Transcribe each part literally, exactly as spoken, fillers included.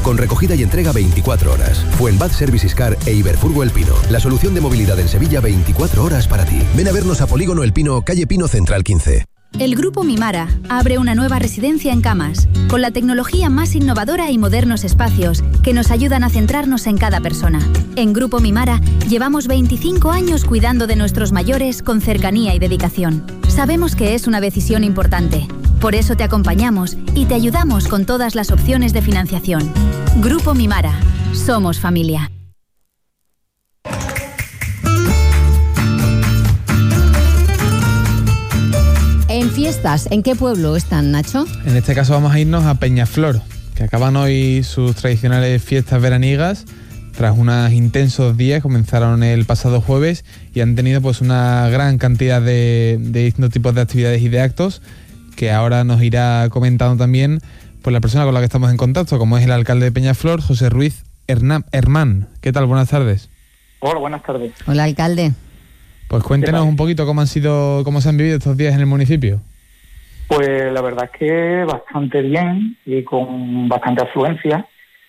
con recogida y entrega veinticuatro horas. Fuenbad Services Car e Iberfurgo El Pino, la solución de movilidad en Sevilla veinticuatro horas para ti. Ven a vernos a Polígono El Pino, calle Pino Central quince. El Grupo Mimara abre una nueva residencia en Camas, con la tecnología más innovadora y modernos espacios que nos ayudan a centrarnos en cada persona. En Grupo Mimara llevamos veinticinco años cuidando de nuestros mayores con cercanía y dedicación. Sabemos que es una decisión importante. Por eso te acompañamos y te ayudamos con todas las opciones de financiación. Grupo Mimara. Somos familia. En fiestas, ¿en qué pueblo están, Nacho? En este caso vamos a irnos a Peñaflor, que acaban hoy sus tradicionales fiestas veraniegas. Tras unos intensos días, comenzaron el pasado jueves y han tenido pues una gran cantidad de, de distintos tipos de actividades y de actos, que ahora nos irá comentando también pues la persona con la que estamos en contacto, como es el alcalde de Peñaflor, José Ruiz Hermán. ¿Qué tal? Buenas tardes. Hola, buenas tardes. Hola, alcalde. Pues cuéntenos un poquito cómo han sido, cómo se han vivido estos días en el municipio. Pues la verdad es que bastante bien y con bastante afluencia.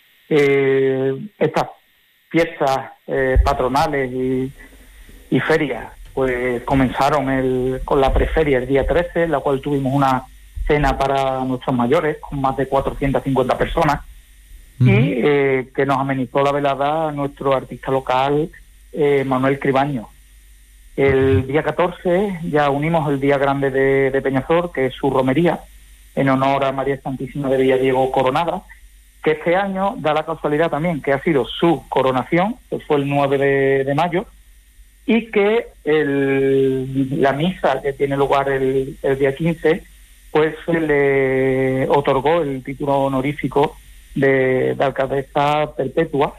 Eh, estas fiestas eh, patronales y, y ferias pues comenzaron el, con la preferia el día trece, en la cual tuvimos una cena para nuestros mayores con más de cuatrocientas cincuenta personas. Uh-huh. Y eh, que nos amenizó la velada nuestro artista local eh, Manuel Cribaño. El día catorce ya unimos el día grande de, de Peñaflor, que es su romería, en honor a María Santísima de Villadiego Coronada, que este año da la casualidad también que ha sido su coronación, que fue el nueve de, de mayo, y que el, la misa que tiene lugar el, el día quince, pues se le otorgó el título honorífico de, de alcaldesa perpetua.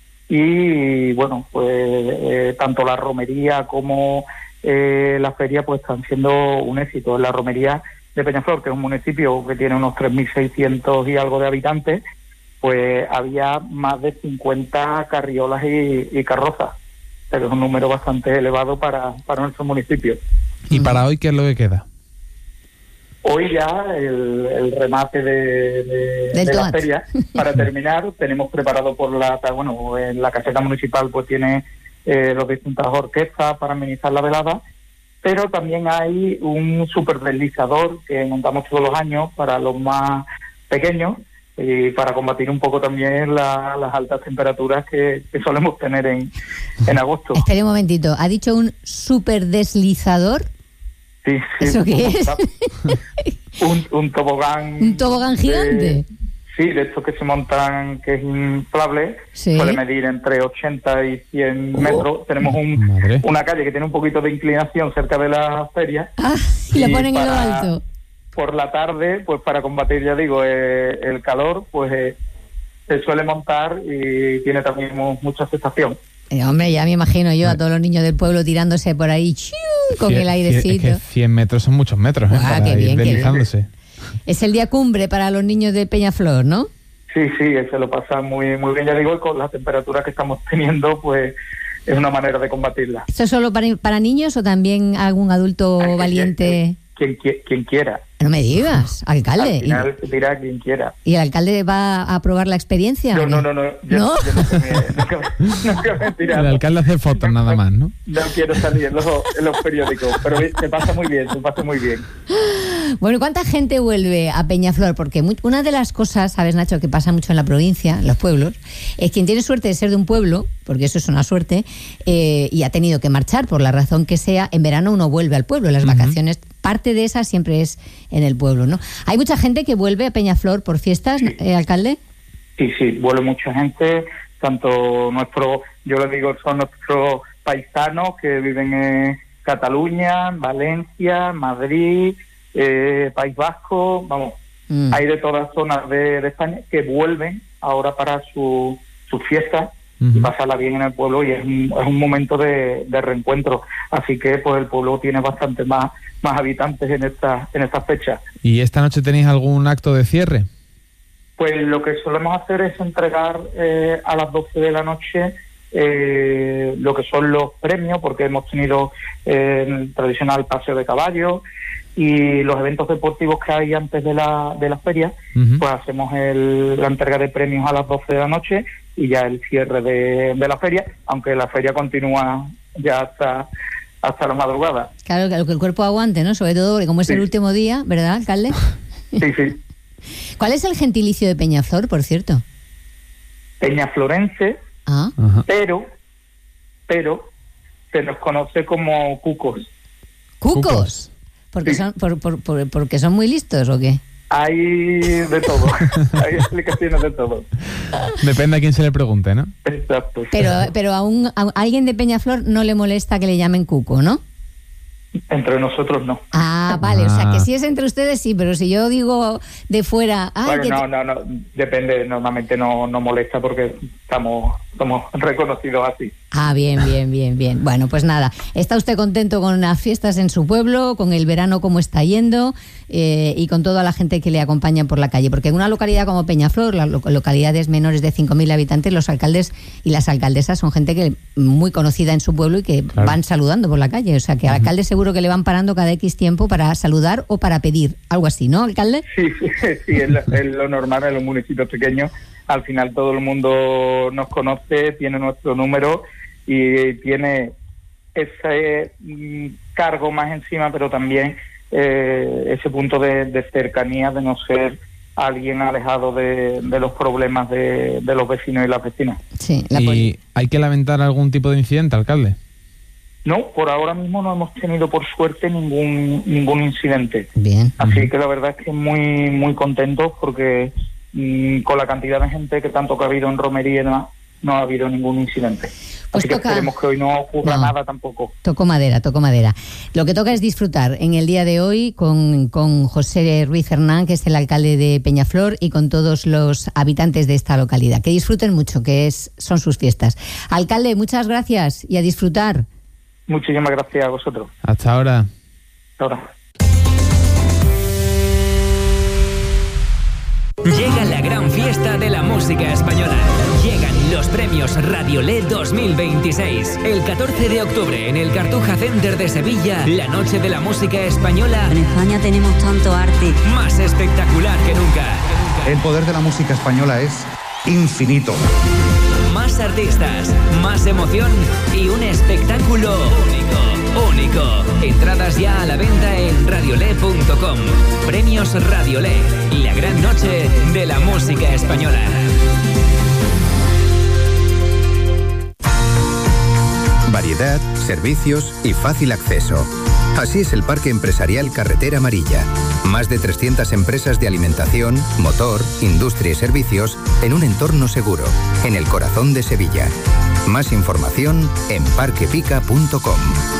Y bueno, pues eh, tanto la romería como eh, la feria pues están siendo un éxito. En la romería de Peñaflor, que es un municipio que tiene unos tres mil seiscientos y algo de habitantes, pues había más de cincuenta carriolas y, y carrozas. O sea que es un número bastante elevado para, para nuestro municipio. ¿Y para hoy qué es lo que queda? Hoy ya el, el remate de, de, de la feria. Para terminar, tenemos preparado por la... Bueno, en la caseta municipal pues tiene eh, las distintas orquestas para amenizar la velada, pero también hay un superdeslizador que montamos todos los años para los más pequeños y para combatir un poco también la, las altas temperaturas que, que solemos tener en, en agosto. Espera un momentito, ¿ha dicho un superdeslizador? Sí, sí. ¿Eso qué es? un, un tobogán. ¿Un tobogán gigante? De, sí, de estos que se montan, que es inflable. Sí. Puede medir entre ochenta y cien metros. Oh, Tenemos un, una calle que tiene un poquito de inclinación cerca de la feria. Ah, y, y la ponen para, en lo alto. Por la tarde, pues para combatir, ya digo, eh, el calor, pues eh, se suele montar y tiene también mucha sensación. Eh, hombre, ya me imagino yo a todos los niños del pueblo tirándose por ahí ¡chiu! Con cien, el airecito. Es que cien metros son muchos metros, ¿eh? Ah, para qué bien, ir deslizándose. Es el día cumbre para los niños de Peñaflor, ¿no? Sí, sí, se lo pasa muy muy bien, ya digo, y con las temperaturas que estamos teniendo, pues es una manera de combatirla. ¿Esto es solo para, para niños o también algún adulto Ay, valiente? Quien, quien, quien quiera. No me digas, alcalde. Al final se dirá quien quiera. ¿Y el alcalde va a aprobar la experiencia? No, no, no. no, yo, ¿No? Yo no, me, no, no, no me el alcalde hace fotos no, nada más, ¿no? No quiero salir en los, en los periódicos, pero se pasa muy bien, se pasa muy bien. Bueno, ¿cuánta gente vuelve a Peñaflor? Porque muy, una de las cosas, ¿sabes, Nacho?, que pasa mucho en la provincia, en los pueblos, es quien tiene suerte de ser de un pueblo, porque eso es una suerte, eh, y ha tenido que marchar por la razón que sea, en verano uno vuelve al pueblo, en las uh-huh. vacaciones, parte de esa siempre es en el pueblo, ¿no? ¿Hay mucha gente que vuelve a Peñaflor por fiestas, sí. eh, alcalde? Sí, sí, vuelve mucha gente, tanto nuestro, yo le digo, son nuestros paisanos que viven en Cataluña, Valencia, Madrid, eh, País Vasco, vamos, mm. hay de todas zonas de, de España que vuelven ahora para su, sus fiestas uh-huh. y pasarla bien en el pueblo, y es un, es un momento de, de reencuentro, así que pues el pueblo tiene bastante más más habitantes en esta en esta fecha. ¿Y esta noche tenéis algún acto de cierre? Pues lo que solemos hacer es entregar eh, a las doce de la noche eh, lo que son los premios, porque hemos tenido eh, el tradicional paseo de caballo, y los eventos deportivos que hay antes de la, de la feria, uh-huh. pues hacemos el, la entrega de premios a las doce de la noche y ya el cierre de, de la feria, aunque la feria continúa ya hasta, hasta la madrugada. Claro, que el cuerpo aguante, ¿no? Sobre todo porque como es sí. el último día, ¿verdad, alcalde? Sí, sí. ¿Cuál es el gentilicio de Peñaflor, por cierto? Peñaflorense, ah. pero, pero se nos conoce como cucos. ¿Cucos? ¿Cucos? ¿Porque, sí. son, por, por, por, ¿Porque son muy listos o qué? Hay de todo, hay explicaciones de todo. Depende a quién se le pregunte, ¿no? Exacto. Pero, pero a, un, a alguien de Peñaflor no le molesta que le llamen cuco, ¿no? Entre nosotros no. Ah, vale, ah. o sea que si es entre ustedes sí, pero si yo digo de fuera... Ay, bueno, que no, te... no, no, depende, normalmente no, no molesta porque estamos, estamos reconocidos así. Ah, bien, bien, bien, bien. Bueno, pues nada, ¿está usted contento con las fiestas en su pueblo, con el verano cómo está yendo eh, y con toda la gente que le acompaña por la calle? Porque en una localidad como Peñaflor, las lo- localidades menores de cinco mil habitantes, los alcaldes y las alcaldesas son gente que muy conocida en su pueblo y que claro. van saludando por la calle. O sea, que al alcalde seguro que le van parando cada X tiempo para saludar o para pedir, algo así, ¿no, alcalde? Sí, sí, sí es, lo, es lo normal en los municipios pequeños. Al final todo el mundo nos conoce, tiene nuestro número y tiene ese mm, cargo más encima, pero también eh, ese punto de, de cercanía, de no ser alguien alejado de, de los problemas de, de los vecinos y las vecinas. Sí, la ¿Y poli- hay que lamentar algún tipo de incidente, alcalde? No, por ahora mismo no hemos tenido por suerte ningún ningún incidente. Bien. Así Uh-huh. que la verdad es que muy muy contentos porque mmm, con la cantidad de gente que tanto que ha habido en romería no, no ha habido ningún incidente. Pues Así que toca... esperemos que hoy no ocurra No. nada tampoco. Toco madera, toco madera. Lo que toca es disfrutar en el día de hoy con, con José Ruiz Hernán, que es el alcalde de Peñaflor, y con todos los habitantes de esta localidad. Que disfruten mucho, que es son sus fiestas. Alcalde, muchas gracias y a disfrutar. Muchísimas gracias a vosotros. Hasta ahora. Hasta ahora. Llega la gran fiesta de la música española. Llegan los premios Radiolé dos mil veintiséis. El catorce de octubre en el Cartuja Center de Sevilla, la noche de la música española. En España tenemos tanto arte. Más espectacular que nunca. El poder de la música española es infinito. Más artistas, más emoción y un espectáculo único, único. Entradas ya a la venta en radiolé punto com. Premios Radiolé, la gran noche de la música española. Variedad, servicios y fácil acceso. Así es el Parque Empresarial Carretera Amarilla. Más de trescientas empresas de alimentación, motor, industria y servicios en un entorno seguro, en el corazón de Sevilla. Más información en parquepica punto com.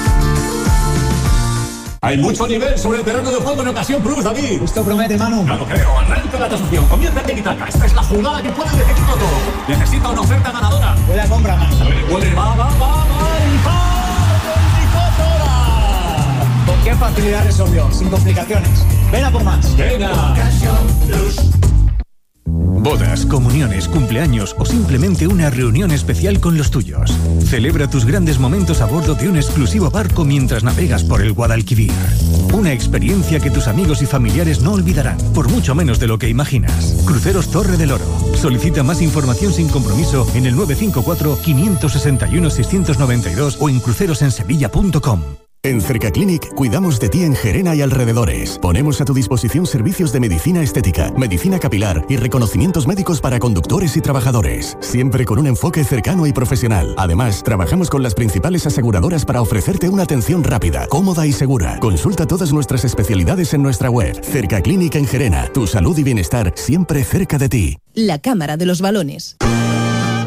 Hay mucho nivel sobre el terreno de juego en Ocasión Plus, David. Esto promete, Manu. No lo creo. Arranca la transacción. Comienza el tiki-taka. Esta es la jugada que puede decidirlo todo. Necesita una oferta ganadora. Buena compra, Manu. Puede, va, va, va, va. veinticuatro horas. ¿Con qué facilidad resolvió? Sin complicaciones. Ven a por más. Venga. Ocasión Plus. Bodas, comuniones, cumpleaños o simplemente una reunión especial con los tuyos. Celebra tus grandes momentos a bordo de un exclusivo barco mientras navegas por el Guadalquivir. Una experiencia que tus amigos y familiares no olvidarán, por mucho menos de lo que imaginas. Cruceros Torre del Oro. Solicita más información sin compromiso en el nueve cinco cuatro, cinco seis uno, seis nueve dos o en crucerosensevilla punto com. En Cercaclinic cuidamos de ti en Gerena y alrededores. Ponemos a tu disposición servicios de medicina estética, medicina capilar y reconocimientos médicos para conductores y trabajadores. Siempre con un enfoque cercano y profesional. Además, trabajamos con las principales aseguradoras para ofrecerte una atención rápida, cómoda y segura. Consulta todas nuestras especialidades en nuestra web. Cercaclinic en Gerena. Tu salud y bienestar siempre cerca de ti. La Cámara de los Balones.